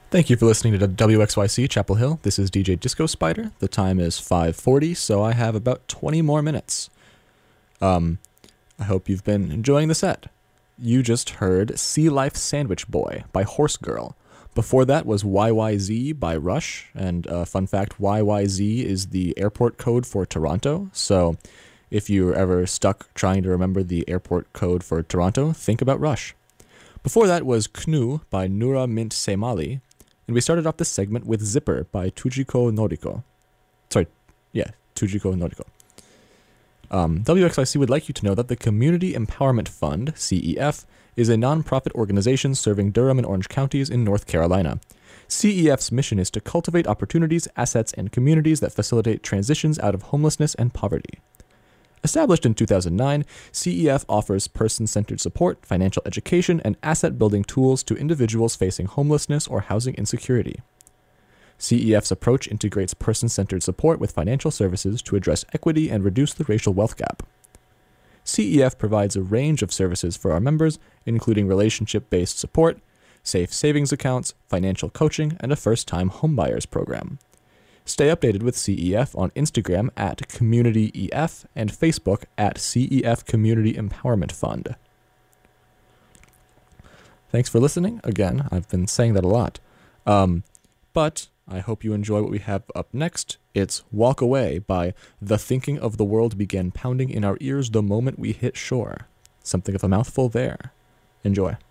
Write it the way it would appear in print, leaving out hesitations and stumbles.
Thank you for listening to WXYC Chapel Hill. This is DJ Disco Spider. The time is 5:40, so I have about 20 more minutes. I hope you've been enjoying the set. You just heard Sea Life Sandwich Boy by Horse Girl. Before that was YYZ by Rush, and fun fact, YYZ is the airport code for Toronto, so if you're ever stuck trying to remember the airport code for Toronto, think about Rush. Before that was Knu by Nura Mint Semali, and we started off this segment with Zipper by Tujiko Noriko. Tujiko Noriko. WXIC would like you to know that the Community Empowerment Fund, CEF, is a non-profit organization serving Durham and Orange counties in North Carolina. CEF's mission is to cultivate opportunities, assets, and communities that facilitate transitions out of homelessness and poverty. Established in 2009, CEF offers person-centered support, financial education, and asset-building tools to individuals facing homelessness or housing insecurity. CEF's approach integrates person-centered support with financial services to address equity and reduce the racial wealth gap. CEF provides a range of services for our members, including relationship-based support, safe savings accounts, financial coaching, and a first-time homebuyers program. Stay updated with CEF on Instagram at CommunityEF and Facebook at CEF Community Empowerment Fund. Thanks for listening. Again, I've been saying that a lot. But I hope you enjoy what we have up next. It's Walk Away by The Thinking of the World Began Pounding in Our Ears the Moment We Hit Shore. Something of a mouthful there. Enjoy.